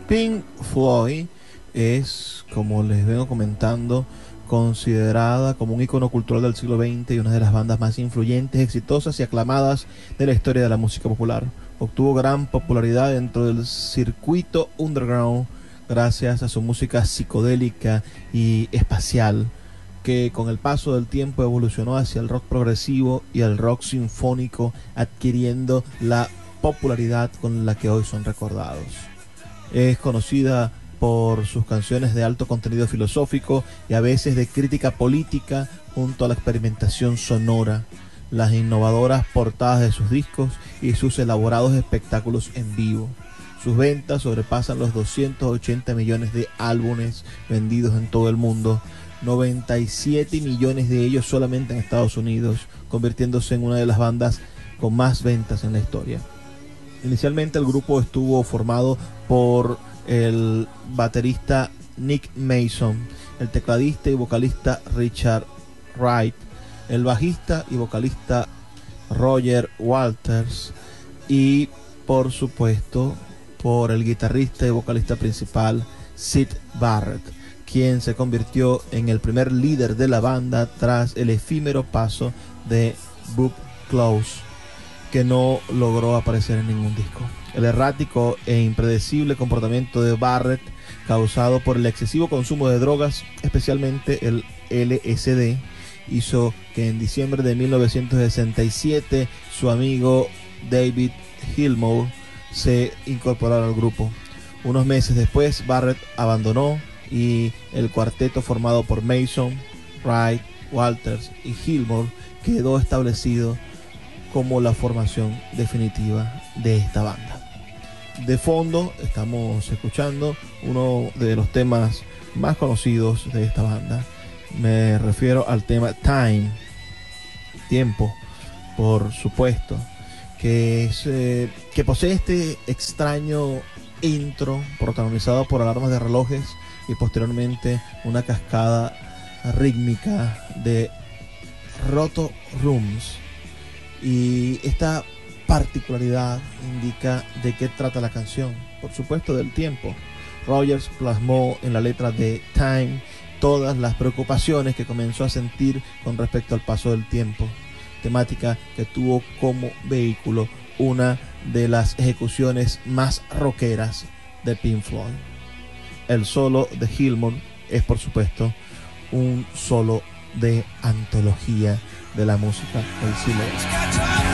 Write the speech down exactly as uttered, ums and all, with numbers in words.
Pink Floyd es, como les vengo comentando, considerada como un icono cultural del siglo veinte y una de las bandas más influyentes, exitosas y aclamadas de la historia de la música popular. Obtuvo gran popularidad dentro del circuito underground gracias a su música psicodélica y espacial, que con el paso del tiempo evolucionó hacia el rock progresivo y el rock sinfónico, adquiriendo la popularidad con la que hoy son recordados. Es conocida por sus canciones de alto contenido filosófico y a veces de crítica política, junto a la experimentación sonora, las innovadoras portadas de sus discos y sus elaborados espectáculos en vivo. Sus ventas sobrepasan los doscientos ochenta millones de álbumes vendidos en todo el mundo, noventa y siete millones de ellos solamente en Estados Unidos, convirtiéndose en una de las bandas con más ventas en la historia. Inicialmente el grupo estuvo formado por el baterista Nick Mason, el tecladista y vocalista Richard Wright, el bajista y vocalista Roger Waters y, por supuesto, por el guitarrista y vocalista principal Syd Barrett, quien se convirtió en el primer líder de la banda tras el efímero paso de Bob Close, que no logró aparecer en ningún disco. El errático e impredecible comportamiento de Barrett, causado por el excesivo consumo de drogas, especialmente el L S D, hizo que en diciembre de mil novecientos sesenta y siete su amigo David Gilmour se incorporara al grupo. Unos meses después, Barrett abandonó y el cuarteto formado por Mason, Wright, Waters y Gilmour quedó establecido como la formación definitiva de esta banda. De fondo estamos escuchando uno de los temas más conocidos de esta banda. Me refiero al tema Time, tiempo, por supuesto, que es eh, que posee este extraño intro protagonizado por alarmas de relojes y posteriormente una cascada rítmica de roto rooms. Y esta particularidad indica de qué trata la canción, por supuesto del tiempo. Rogers plasmó en la letra de Time todas las preocupaciones que comenzó a sentir con respecto al paso del tiempo, temática que tuvo como vehículo una de las ejecuciones más rockeras de Pink Floyd. El solo de Gilmour es, por supuesto, un solo de antología de la música del siglo veinte.